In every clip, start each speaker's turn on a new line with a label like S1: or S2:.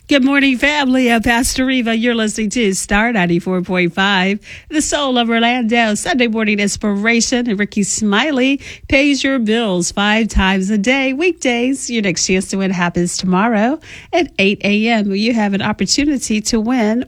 S1: Good morning, family. I'm Pastor Eva. You're listening to Star 94.5, the soul of Orlando. Sunday morning inspiration. And Ricky Smiley pays your bills 5 times a day. Weekdays, your next chance to win happens tomorrow at 8 a.m. where you have an opportunity to win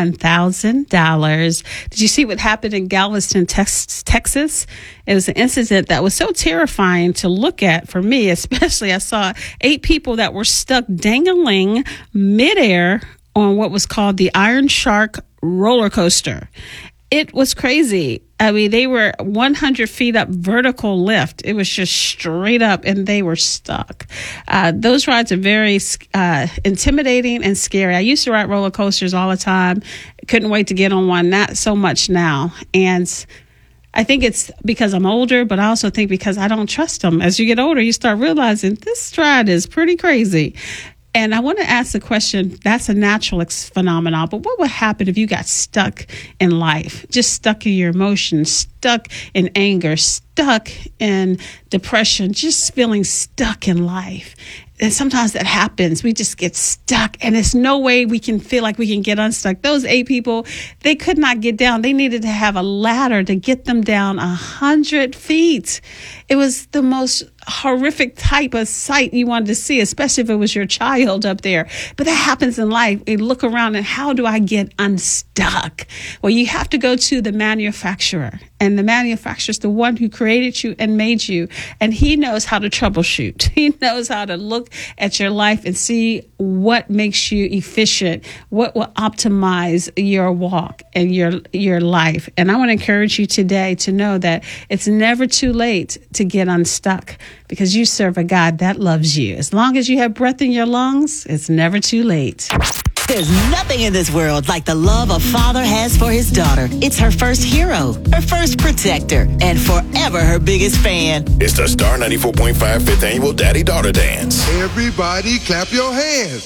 S1: $1,000. Did you see what happened in Galveston, Texas? It was an incident that was so terrifying to look at for me, especially. I saw 8 people that were stuck dangling midair on what was called the Iron Shark roller coaster. It was crazy. I mean, they were 100 feet up vertical lift. It was just straight up and they were stuck. Those rides are very intimidating and scary. I used to ride roller coasters all the time. Couldn't wait to get on one. Not so much now. And I think it's because I'm older, but I also think because I don't trust them. As you get older, you start realizing this ride is pretty crazy. And I want to ask the question, that's a natural phenomenon, but what would happen if you got stuck in life, just stuck in your emotions, stuck in anger, stuck in depression, just feeling stuck in life? And sometimes that happens. We just get stuck and there's no way we can feel like we can get unstuck. Those 8 people, they could not get down. They needed to have a ladder to get them down 100 feet. It was the most horrific type of sight you wanted to see, especially if it was your child up there. But that happens in life. You look around and how do I get unstuck? Well, you have to go to the manufacturer. And the manufacturer is the one who created you and made you. And he knows how to troubleshoot. He knows how to look at your life and see what makes you efficient, what will optimize your walk and your life. And I want to encourage you today to know that it's never too late to get unstuck because you serve a God that loves you. As long as you have breath in your lungs, it's never too late.
S2: There's nothing in this world like the love a father has for his daughter. It's her first hero, her first protector, and forever her biggest fan.
S3: It's the Star 94.5 5th Annual Daddy-Daughter Dance.
S4: Everybody clap your hands.